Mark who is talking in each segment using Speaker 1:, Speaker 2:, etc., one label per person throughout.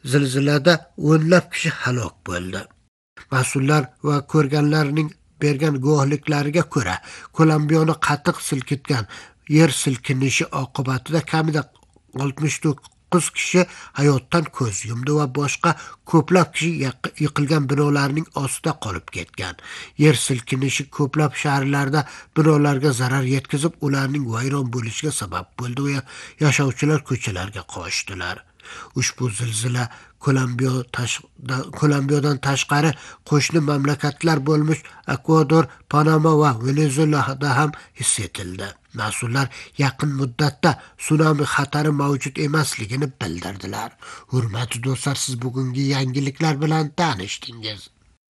Speaker 1: zilzilada o'nlab kishi halok bo'ldi. Mas'ullar va ko'rganlarning bergan guvohliklariga ko'ra, Kolumbiyani qattiq silkitgan yer silkinishi oqibatida kamida 69 kishi hayotdan ko'z yumdi va boshqa ko'plab kishi yiqilgan binolarning ostida qolib ketgan. Yer silkinishi ko'plab shaharlarda binolarga zarar yetkazib, ularning vayron bo'lishiga sabab bo'ldi va yashovchilar ko'chalarga qochdilar. Ushbu zilzila Kolumbiyadan tashqari qo'shni mamlakatlar bo'lmuş Ekvador, Panama va Venezuelada ham his etildi. Mas'ullar yaqin muddatda tsunami xatari mavjud emasligini bildirdilar. Hurmatli do'stlar, siz bugungi yangiliklar bilan tanishdingiz.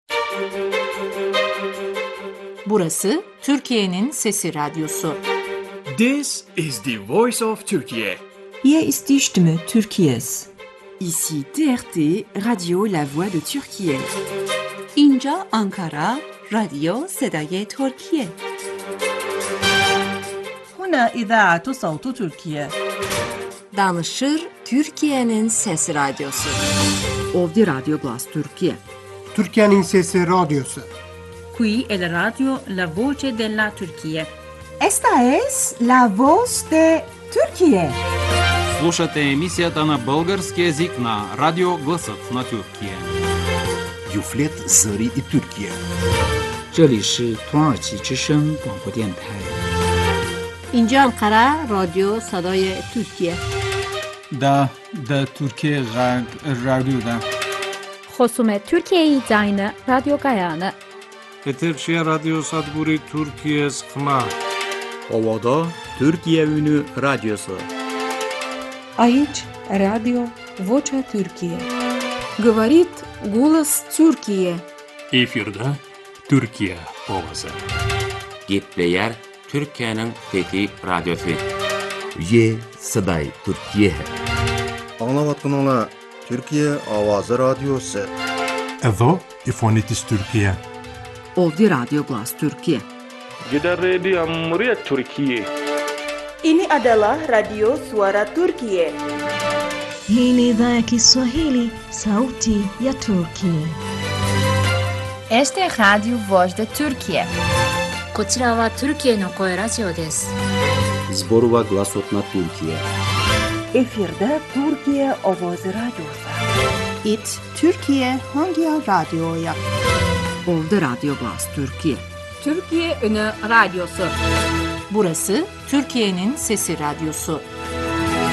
Speaker 2: Burası Türkiye'nin Sesi Radyosu.
Speaker 3: This is the voice of Turkey.
Speaker 4: Hier ist die Stimme Türkiye's.
Speaker 5: Ici TRT, Radio La Voix de Türkiye.
Speaker 2: اینجا Ankara, رادیو صدای ترکیه.
Speaker 6: هنا إذاعة صوت تركيا.
Speaker 2: Danışır Türkiye'nin Sesi Radyosu.
Speaker 5: Ovdje Radio Glas Türkiye.
Speaker 1: Türkiye'nin Sesi Radyosu.
Speaker 6: Qui è la radio La Voce della Turquía.
Speaker 4: Esta es la voz de Türkiye.
Speaker 7: Слушате емисията на български език на Радио Гласът на Türkiye.
Speaker 8: Юфлет Зари и Türkiye.
Speaker 9: 这里是土耳其之声广播电台。
Speaker 2: اینجا Ankara, رادیو صدای ترکیه.
Speaker 10: دا ترکیه رادیو
Speaker 11: خصوم Türkiye yayını Radyo Gayane.
Speaker 12: Eterşehir Radyo Sadburi Türkiye Sıkma.
Speaker 13: Ovada Türkiye Ünü Radyosu.
Speaker 4: Aici Radio Vocea Türkiye.
Speaker 2: Говорит голос Türkiye.
Speaker 14: Efirde Türkiye ovası.
Speaker 15: Gepleyer Türkiye'nin Fethi Radyosu.
Speaker 8: Ye Saday Türkiye.
Speaker 16: Anlavatkanlar Türkiye Avazı Radyosu.
Speaker 17: Edo İfonitis Türkiye.
Speaker 5: Ovdje Radio Glas Türkiye.
Speaker 12: Gida Radio Amriya Türkiye.
Speaker 18: Ini adalah Radio Suara Turkiye.
Speaker 19: Hii ni idhaa ya Kiswahili, sauti ya Turkiye.
Speaker 20: Este es Radio Voz de Turkiye.
Speaker 15: こちらはトルキエの声ラジオです。
Speaker 13: Zborova Glasot na Türkiye.
Speaker 18: Efirde Türkiye Ovoz Radyosu.
Speaker 4: It Türkiye Hangi Radyo'ya?
Speaker 5: Ovdje Radio Glas Türkiye.
Speaker 2: Türkiye Ünü Radyosu. Burası Türkiye'nin Sesi Radyosu.